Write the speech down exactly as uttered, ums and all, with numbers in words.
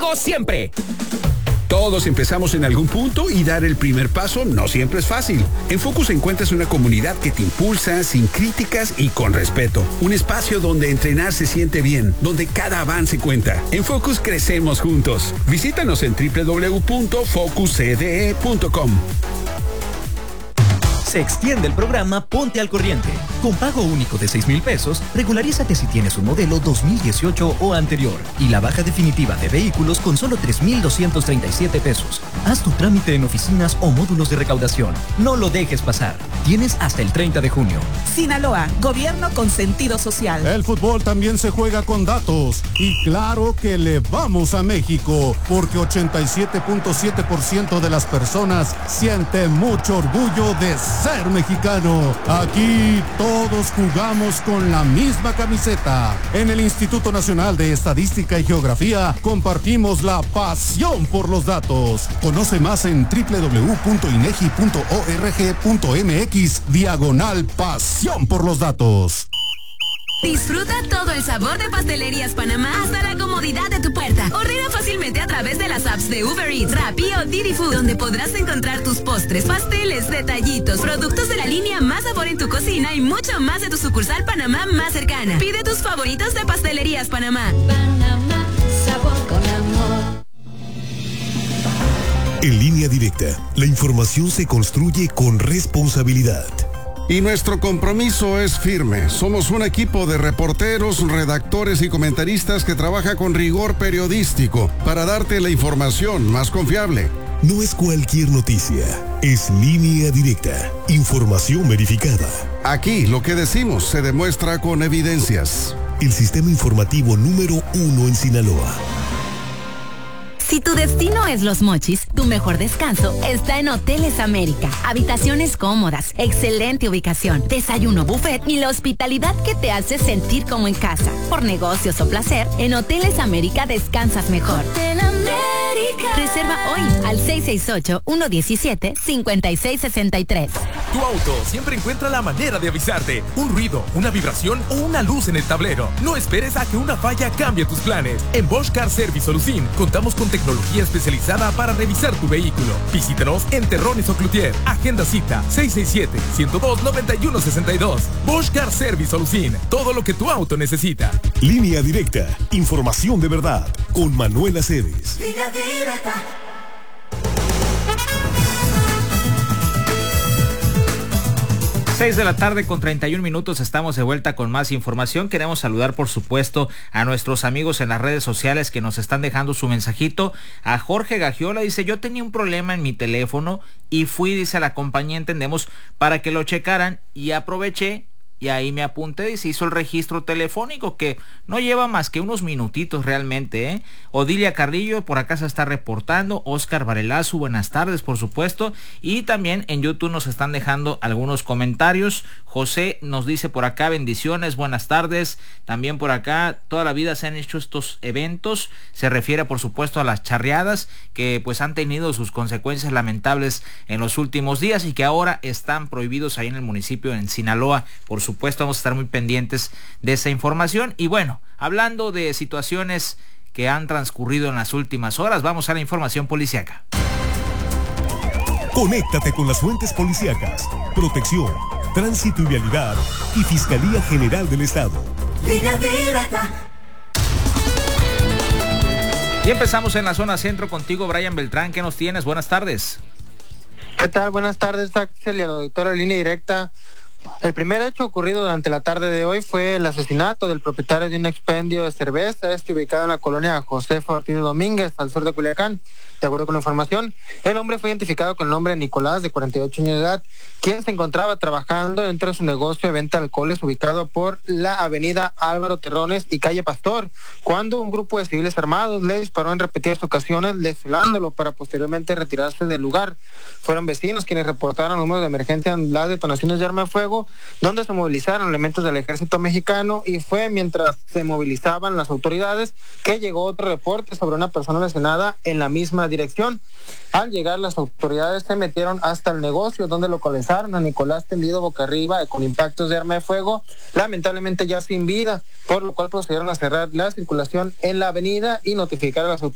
contigo siempre. Todos empezamos en algún punto y dar el primer paso no siempre es fácil. En Focus encuentras una comunidad que te impulsa sin críticas y con respeto. Un espacio donde entrenar se siente bien, donde cada avance cuenta. En Focus crecemos juntos. Visítanos en doble u doble u doble u punto focus c d e punto com. Se extiende el programa Ponte al Corriente. Con pago único de seis mil pesos, regularízate si tienes un modelo dos mil dieciocho o anterior. Y la baja definitiva de vehículos con solo tres mil doscientos treinta y siete pesos. Haz tu trámite en oficinas o módulos de recaudación. No lo dejes pasar. Tienes hasta el treinta de junio. Sinaloa, gobierno con sentido social. El fútbol también se juega con datos. Y claro que le vamos a México, porque ochenta y siete punto siete por ciento de las personas siente mucho orgullo de ser mexicano. Aquí todos jugamos con la misma camiseta. En el Instituto Nacional de Estadística y Geografía compartimos la pasión por los datos. Conoce más en doble u doble u doble u punto inegi punto org punto m x diagonal pasión por los datos. Disfruta todo el sabor de Pastelerías Panamá hasta la comodidad de tu puerta. Ordena fácilmente a través de las apps de Uber Eats, Rappi o Didi Food, donde podrás encontrar tus postres, pasteles, detallitos, productos de la línea Más Sabor en tu cocina y mucho más de tu sucursal Panamá más cercana. Pide tus favoritos de Pastelerías Panamá. Panamá, sabor con amor. En Línea Directa, la información se construye con responsabilidad. Y nuestro compromiso es firme. Somos un equipo de reporteros, redactores y comentaristas que trabaja con rigor periodístico para darte la información más confiable. No es cualquier noticia, es Línea Directa, información verificada. Aquí lo que decimos se demuestra con evidencias. El sistema informativo número uno en Sinaloa. Si tu destino es Los Mochis, tu mejor descanso está en Hoteles América. Habitaciones cómodas, excelente ubicación, desayuno buffet y la hospitalidad que te hace sentir como en casa. Por negocios o placer, en Hoteles América descansas mejor. Hotel América. Reserva hoy al seis seis ocho, uno uno siete, cinco seis seis tres. Tu auto siempre encuentra la manera de avisarte. Un ruido, una vibración o una luz en el tablero. No esperes a que una falla cambie tus planes. En Bosch Car Service Solución contamos con tecnología especializada para revisar tu vehículo. Visítanos en Terrones o Cloutier. Agenda cita seis seis siete, uno cero dos, nueve uno seis dos. Bosch Car Service Solución. Todo lo que tu auto necesita. Línea Directa. Información de verdad. Con Manuel Aceves. Línea Directa. seis de la tarde con treinta y un minutos, estamos de vuelta con más información. Queremos saludar, por supuesto, a nuestros amigos en las redes sociales que nos están dejando su mensajito. A Jorge Gagiola dice: yo tenía un problema en mi teléfono y fui, dice, a la compañía Entendemos para que lo checaran y aproveché y ahí me apunté y se hizo el registro telefónico, que no lleva más que unos minutitos realmente, ¿eh? Odilia Carrillo por acá se está reportando. Oscar Varelazu, buenas tardes, por supuesto. Y también en YouTube nos están dejando algunos comentarios. José nos dice por acá: bendiciones, buenas tardes. También por acá: toda la vida se han hecho estos eventos. Se refiere, por supuesto, a las charreadas que pues han tenido sus consecuencias lamentables en los últimos días y que ahora están prohibidos ahí en el municipio, en Sinaloa. Por supuesto, supuesto, vamos a estar muy pendientes de esa información. Y bueno, hablando de situaciones que han transcurrido en las últimas horas, vamos a la información policíaca. Conéctate con las fuentes policíacas, protección, tránsito y vialidad y Fiscalía General del Estado. Línea Directa. Y empezamos en la zona centro contigo, Brian Beltrán. ¿Qué nos tienes? Buenas tardes. ¿Qué tal? Buenas tardes, Axel y a la doctora Línea Directa. El primer hecho ocurrido durante la tarde de hoy fue el asesinato del propietario de un expendio de cerveza, este ubicado en la colonia Josefa Ortiz Domínguez, al sur de Culiacán. De acuerdo con la información, el hombre fue identificado con el nombre de Nicolás, de cuarenta y ocho años de edad, quien se encontraba trabajando dentro de su negocio de venta de alcoholes ubicado por la avenida Álvaro Terrones y calle Pastor, cuando un grupo de civiles armados le disparó en repetidas ocasiones, lesionándolo para posteriormente retirarse del lugar. Fueron vecinos quienes reportaron número de emergencia en las detonaciones de arma de fuego, donde se movilizaron elementos del ejército mexicano, y fue mientras se movilizaban las autoridades que llegó otro reporte sobre una persona lesionada en la misma dirección. Al llegar, las autoridades se metieron hasta el negocio, donde localizaron a Nicolás tendido boca arriba con impactos de arma de fuego, lamentablemente ya sin vida, por lo cual procedieron a cerrar la circulación en la avenida y notificar a las autoridades